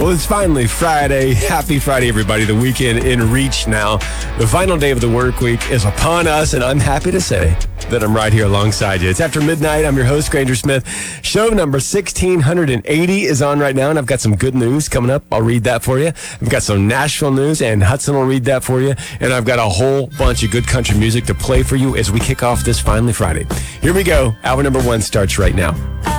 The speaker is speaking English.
Well, it's finally Friday. Happy Friday, everybody. The weekend in reach now. The final day of the work week is upon us, and I'm happy to say that I'm right here alongside you. It's after midnight. I'm your host, Granger Smith. Show number 1680 is on right now, and I've got some good news coming up. I'll read that for you. I've got some Nashville news, and Hudson will read that for you. And I've got a whole bunch of good country music to play for you as we kick off this finally Friday. Here we go. Hour number 1 starts right now.